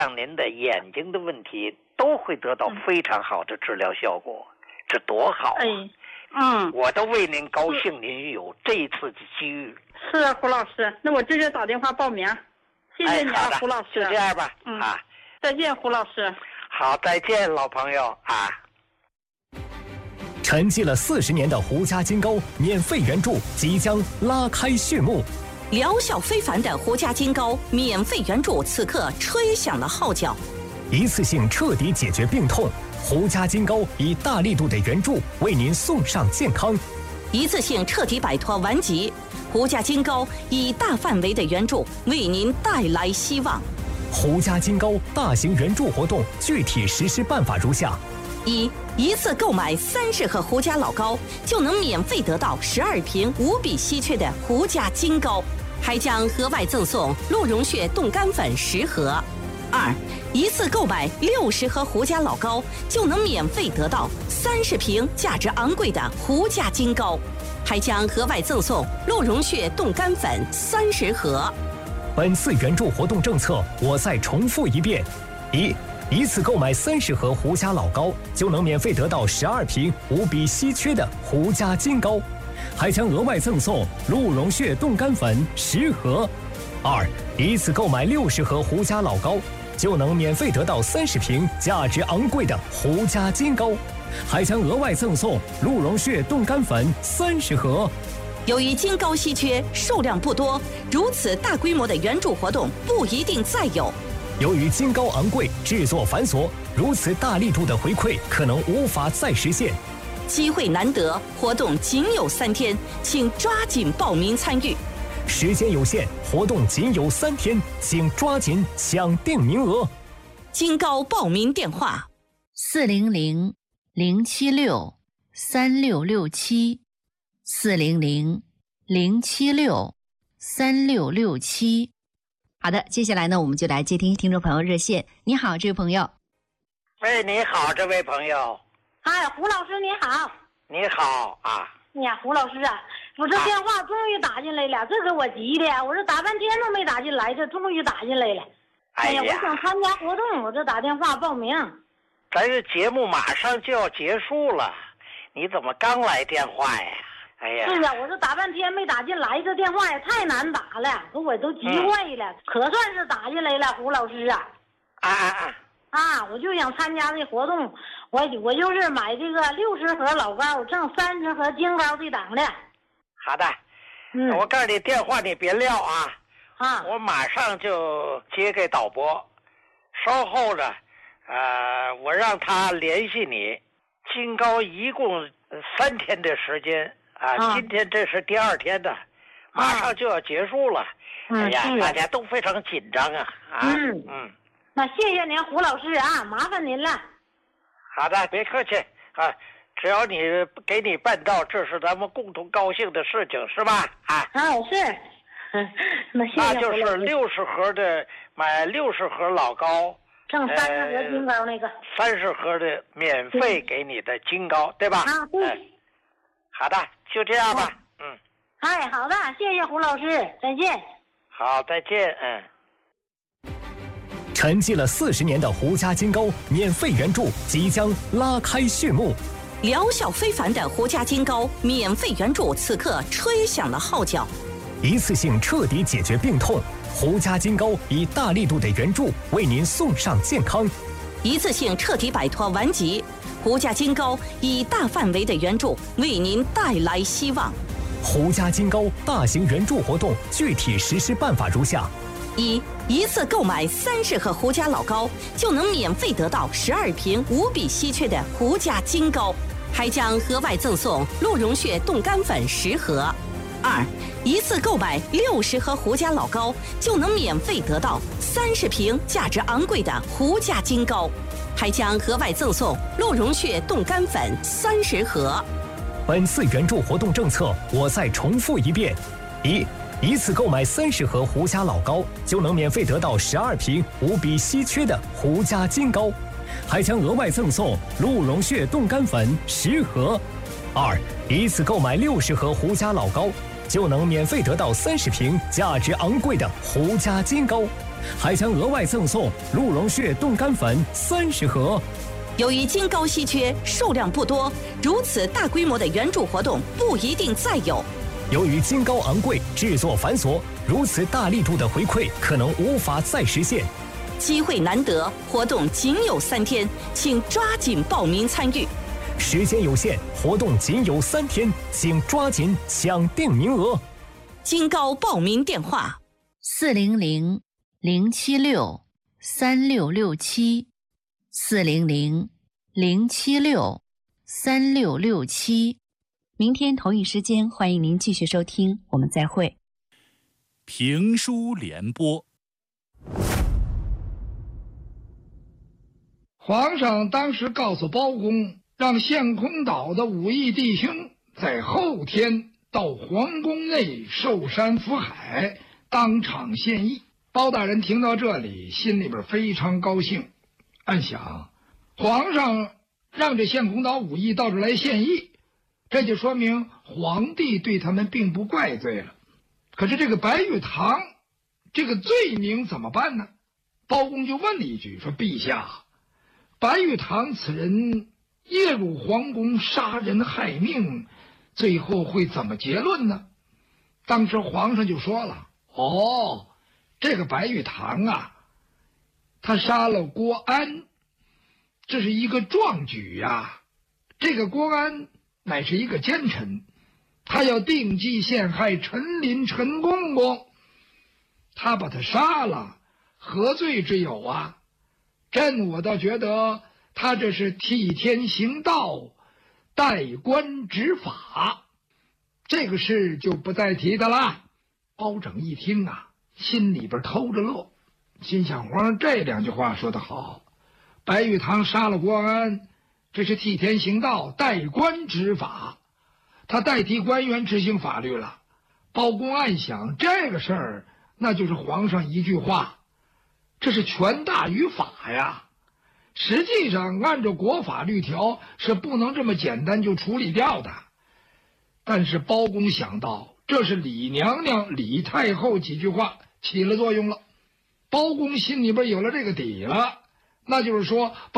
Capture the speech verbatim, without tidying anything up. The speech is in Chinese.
让您的眼睛的问题都会得到非常好的治疗效果，嗯、这多好啊！ 哎，嗯， 我都为您高兴，您有这一次的机遇。 是啊，胡老师，那我直接打电话报名。谢谢你啊， 哎、 胡老师。 就这样吧， 嗯、 啊， 再见，胡老师。 好，再见，老朋友啊。 沉寂了四十年的胡家金膏免费援助即将拉开序幕。 疗效非凡的胡家金膏免费援助此刻吹响了号角， 一次性彻底解决病痛，胡家金膏以大力度的援助为您送上健康。 一次性彻底摆脱顽疾，胡家金膏以大范围的援助为您带来希望。 胡家金膏大型援助活动具体实施办法如下： 一、一次购买三十盒胡家老膏，就能免费得到十二瓶无比稀缺的胡家金膏，还将额外赠送鹿茸血冻干粉十盒。二、一次购买六十盒胡家老膏，就能免费得到三十瓶价值昂贵的胡家金膏，还将额外赠送鹿茸血冻干粉三十盒。 本次援助活动政策，我再重复一遍：一、一次购买三十盒胡家老膏，就能免费得到十二瓶无比稀缺的胡家金膏，还将额外赠送鹿茸血冻干粉十盒。二、一次购买六十盒胡家老膏，就能免费得到三十瓶价值昂贵的胡家金膏，还将额外赠送鹿茸血冻干粉三十盒。 由于金膏稀缺，数量不多，如此大规模的援助活动不一定再有。 由于金膏昂贵，制作繁琐，如此大力度的回馈可能无法再实现。 机会难得，活动仅有三天，请抓紧报名参与。 时间有限，活动仅有三天，请抓紧抢定名额。 金膏报名电话： 四零零零七六三六六七，四零零零七六三六六七。好的，接下来呢，我们就来接听听众朋友热线。你好，这位朋友。 喂，你好，这位朋友。 哎，胡老师你好。 你好啊。 哎呀，胡老师啊，我这电话终于打进来了，啊、这给我急的，我这打半天都没打进来，这终于打进来了。哎呀，哎呀我想参加活动，我这打电话报名。 咱这节目马上就要结束了，你怎么刚来电话呀？哎呀， 是啊，我这打半天没打进来，这电话也太难打了，给我都急坏了、嗯，可算是打进来了，胡老师啊。 啊啊啊！ 啊，我就想参加这活动，我我就是买这个六十盒老膏，挣三十盒金膏这档的。 好的，嗯，我告诉你，电话你别撂啊， 啊， 我马上就接给导播，稍后呢，呃，我让他联系你。金膏一共三天的时间啊，啊今天这是第二天的，马上就要结束了。啊、哎呀、嗯，大家都非常紧张啊啊， 嗯嗯。那谢谢您，胡老师啊，麻烦您了。 好的，别客气啊，只要你给你办到，这是咱们共同高兴的事情，是吧？啊， 啊是，那谢谢。 那就是六十盒的，买六十盒老膏， 挣三十盒金膏那个。 三十盒的免费给你的金膏，对吧？ 啊，对、嗯。 好的，就这样吧。嗯。 哎，好的，谢谢胡老师，再见。 好，再见，嗯。 沉寂了四十年的胡家金膏免费援助即将拉开序幕， 疗效非凡的胡家金膏免费援助此刻吹响了号角， 一次性彻底解决病痛，胡家金膏以大力度的援助为您送上健康。 一次性彻底摆脱顽疾，胡家金膏以大范围的援助为您带来希望。 胡家金膏大型援助活动具体实施办法如下： 一、一次购买三十盒胡家老膏，就能免费得到十二瓶无比稀缺的胡家金膏，还将额外赠送鹿茸血冻干粉十盒。二、一次购买六十盒胡家老膏，就能免费得到三十瓶价值昂贵的胡家金膏，还将额外赠送鹿茸血冻干粉三十盒。 本次援助活动政策，我再重复一遍：一、一次购买三十盒胡家老膏，就能免费得到十二瓶无比稀缺的胡家金膏，还将额外赠送鹿茸血冻干粉十盒。二、一次购买六十盒胡家老膏，就能免费得到三十瓶价值昂贵的胡家金膏， 还将额外赠送鹿茸血冻干粉三十盒。 由于金膏稀缺，数量不多，如此大规模的援助活动不一定再有。 由于金膏昂贵，制作繁琐，如此大力度的回馈可能无法再实现。 机会难得，活动仅有三天，请抓紧报名参与。 时间有限，活动仅有三天，请抓紧抢定名额。 金膏报名电话： 四零零零七六三六六七，四零零零七六三六六七。明天同一时间，欢迎您继续收听，我们再会。 评书联播。 皇上当时告诉包公，让献空岛的武艺弟兄在后天到皇宫内寿山福海，当场献艺。包大人听到这里，心里边非常高兴，暗想，皇上让这献空岛武艺到这来献艺，这就说明皇帝对他们并不怪罪了。可是这个白玉堂这个罪名怎么办呢？包公就问了一句，说：陛下，白玉堂此人夜入皇宫杀人害命，最后会怎么结论呢？当时皇上就说了：哦，这个白玉堂啊，他杀了郭安，这是一个壮举呀。这个郭安乃是一个奸臣，他要定计陷害陈琳陈公公，他把他杀了，何罪之有啊？朕我倒觉得他这是替天行道，代官执法，这个事就不再提的啦。包拯一听啊，心里边偷着乐，心想，皇上这两句话说得好，白玉堂杀了郭安，这是替天行道，代官执法，他代替官员执行法律了。包公暗想，这个事儿那就是皇上一句话，这是权大于法呀。实际上按照国法律条是不能这么简单就处理掉的。但是包公想到，这是李娘娘李太后几句话起了作用了，包公心里边有了这个底了，那就是说把